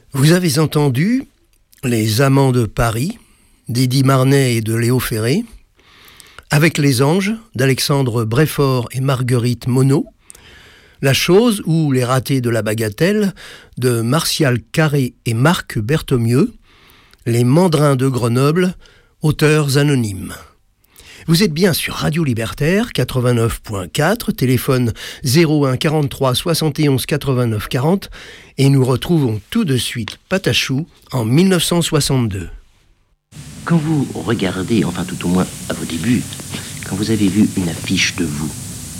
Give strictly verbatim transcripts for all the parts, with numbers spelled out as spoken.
Vous avez entendu Les Amants de Paris, d'Eddie Marnay et de Léo Ferré, Avec les Anges, d'Alexandre Bréfort et Marguerite Monod, La Chose ou Les Ratés de la Bagatelle, de Martial Carré et Marc Berthommieux, Les Mandrins de Grenoble, auteurs anonymes. Vous êtes bien sur Radio Libertaire, quatre-vingt-neuf point quatre, téléphone zéro un quarante-trois soixante et onze quatre-vingt-neuf quarante, et nous retrouvons tout de suite Patachou en mille neuf cent soixante-deux. Quand vous regardez, enfin tout au moins à vos débuts, quand vous avez vu une affiche de vous...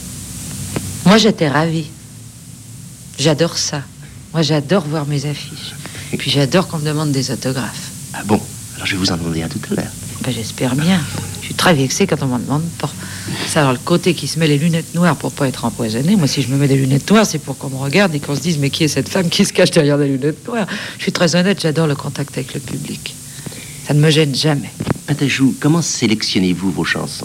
Moi j'étais ravie. J'adore ça. Moi j'adore voir mes affiches. Et puis j'adore qu'on me demande des autographes. Ah bon? Alors je vais vous en demander un tout à l'heure. Ben, j'espère bien. Je suis très vexée quand on m'en demande pas. Ça, alors le côté qui se met les lunettes noires pour pas être empoisonné. Moi, si je me mets des lunettes noires, c'est pour qu'on me regarde et qu'on se dise mais qui est cette femme qui se cache derrière des lunettes noires? Je suis très honnête, j'adore le contact avec le public. Ça ne me gêne jamais. Patachou, comment sélectionnez-vous vos chansons?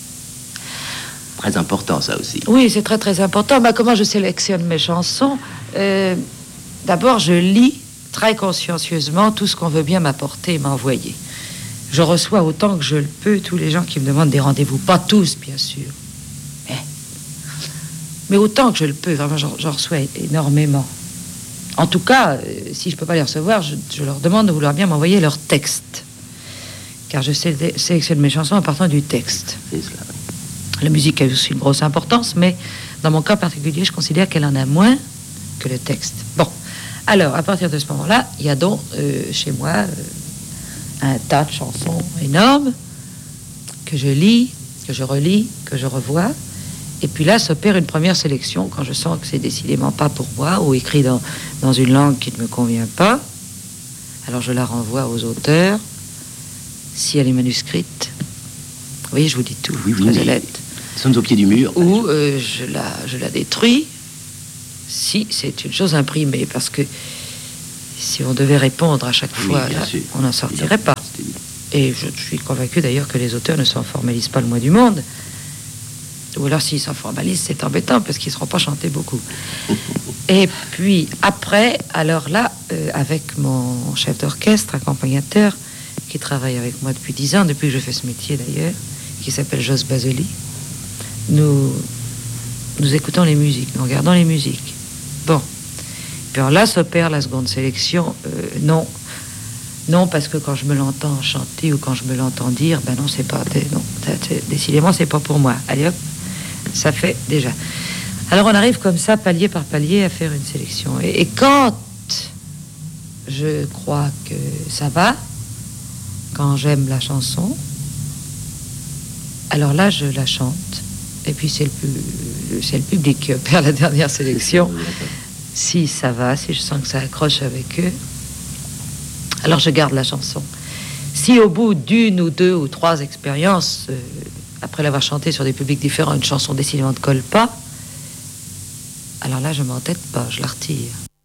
Très important, ça aussi. Oui, c'est très très important. Ben, comment je sélectionne mes chansons? euh, D'abord, je lis très consciencieusement tout ce qu'on veut bien m'apporter et m'envoyer. Je reçois autant que je le peux tous les gens qui me demandent des rendez-vous. Pas tous, bien sûr. Mais, mais autant que je le peux. Vraiment, j'en, j'en reçois énormément. En tout cas, euh, si je ne peux pas les recevoir, je, je leur demande de vouloir bien m'envoyer leur texte. Car je sé- sélectionne mes chansons en partant du texte. C'est cela. La musique a aussi une grosse importance, mais dans mon cas particulier, je considère qu'elle en a moins que le texte. Bon, alors, à partir de ce moment-là, il y a donc, euh, chez moi... Euh, un tas de chansons énormes que je lis, que je relis, que je revois. Et puis là s'opère une première sélection quand je sens que c'est décidément pas pour moi ou écrit dans, dans une langue qui ne me convient pas. Alors je la renvoie aux auteurs si elle est manuscrite. Vous voyez, je vous dis tout, oui, oui, très oui. honnête. Nous sommes au pied du mur. Ou euh, je, la, je la détruis si c'est une chose imprimée, parce que si on devait répondre à chaque Oui, fois, bien là, sûr. on n'en sortirait pas. Et je suis convaincu d'ailleurs que les auteurs ne s'en formalisent pas le moins du monde. Ou alors s'ils s'en formalisent, c'est embêtant parce qu'ils ne seront pas chantés beaucoup. Et puis après, alors là, euh, avec mon chef d'orchestre, accompagnateur, qui travaille avec moi depuis dix ans, depuis que je fais ce métier d'ailleurs, qui s'appelle Jos Baseli, nous, nous écoutons les musiques, nous regardons les musiques. Bon. Alors là s'opère la seconde sélection. Euh, non, non, parce que quand je me l'entends chanter ou quand je me l'entends dire, ben non, c'est pas, non, c'est, décidément, c'est pas pour moi. Allez hop, ça fait déjà. Alors on arrive comme ça, palier par palier, à faire une sélection. Et, et quand je crois que ça va, quand j'aime la chanson, alors là, je la chante. Et puis c'est le, pu- c'est le public qui opère la dernière sélection. Si ça va, si je sens que ça accroche avec eux, alors je garde la chanson. Si au bout d'une ou deux ou trois expériences, euh, après l'avoir chantée sur des publics différents, une chanson décidément ne colle pas, alors là je m'entête pas, je la retire.